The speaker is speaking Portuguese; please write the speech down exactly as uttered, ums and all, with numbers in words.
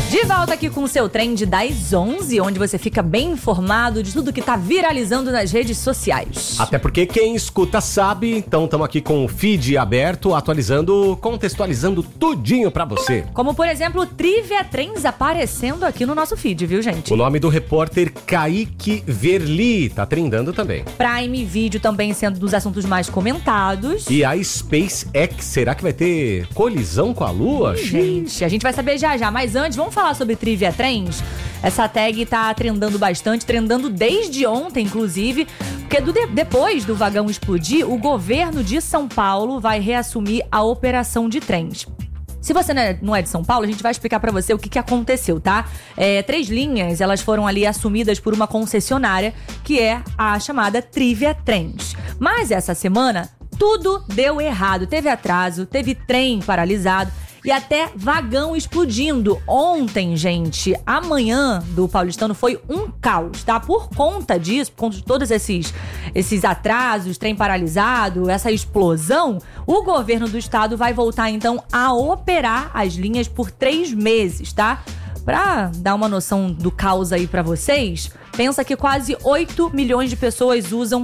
De volta aqui com o seu Trend das onze, onde você fica bem informado de tudo que tá viralizando nas redes sociais. Até porque quem escuta sabe, então estamos aqui com o feed aberto, atualizando, contextualizando tudinho pra você. Como, por exemplo, o Trivia Trends aparecendo aqui no nosso feed, viu, gente? O nome do repórter Kaique Verli tá trendando também. Prime Video também sendo dos assuntos mais comentados. E a SpaceX, será que vai ter colisão com a Lua? Gente, a gente vai saber já já, mas antes, vamos falar sobre Trivia Trends? Essa tag tá trendando bastante, trendando desde ontem, inclusive, porque do de- depois do vagão explodir, o governo de São Paulo vai reassumir a operação de trens. Se você não é de São Paulo, a gente vai explicar pra você o que, que aconteceu, tá? É, três linhas, elas foram ali assumidas por uma concessionária, que é a chamada Trivia Trends. Mas essa semana, tudo deu errado. Teve atraso, teve trem paralisado e até vagão explodindo. Ontem, gente, a manhã do Paulistano foi um caos, tá? Por conta disso, por conta de todos esses, esses atrasos, trem paralisado, essa explosão, o governo do estado vai voltar, então, a operar as linhas por três meses, tá? Pra dar uma noção do caos aí pra vocês, pensa que quase oito milhões de pessoas usam